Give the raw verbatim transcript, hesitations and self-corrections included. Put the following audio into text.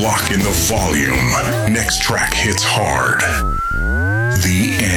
Lock in the volume. Next track hits hard. The end.